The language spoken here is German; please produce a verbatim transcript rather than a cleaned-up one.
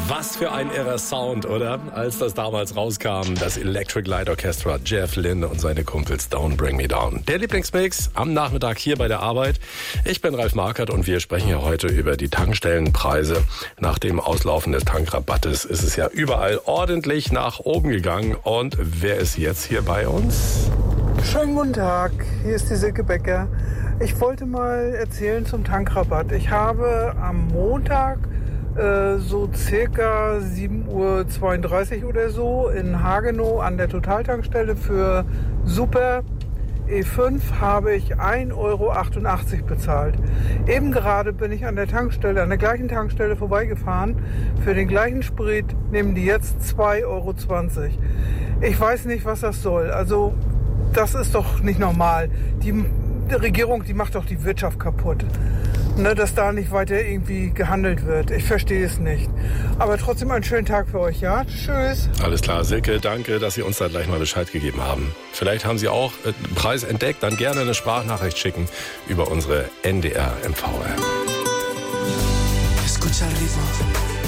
Was für ein irrer Sound, oder? Als das damals rauskam, das Electric Light Orchestra, Jeff Lynne und seine Kumpels Don't Bring Me Down. Der Lieblingsmix am Nachmittag hier bei der Arbeit. Ich bin Ralf Markert und wir sprechen ja heute über die Tankstellenpreise. Nach dem Auslaufen des Tankrabattes ist es ja überall ordentlich nach oben gegangen. Und wer ist jetzt hier bei uns? Schönen guten Tag, hier ist die Silke Becker. Ich wollte mal erzählen zum Tankrabatt. Ich habe am Montag äh, so circa sieben Uhr zweiunddreißig oder so in Hagenow an der Totaltankstelle für Super E fünf habe ich ein Euro achtundachtzig bezahlt. Eben gerade bin ich an der Tankstelle, an der gleichen Tankstelle vorbeigefahren. Für den gleichen Sprit nehmen die jetzt zwei Euro zwanzig. Ich weiß nicht, was das soll. Also das ist doch nicht normal. Die Regierung, die macht doch die Wirtschaft kaputt. Ne, dass da nicht weiter irgendwie gehandelt wird. Ich verstehe es nicht. Aber trotzdem einen schönen Tag für euch, ja? Tschüss. Alles klar, Silke, danke, dass Sie uns da gleich mal Bescheid gegeben haben. Vielleicht haben Sie auch einen Preis entdeckt, dann gerne eine Sprachnachricht schicken über unsere N D R M V-App.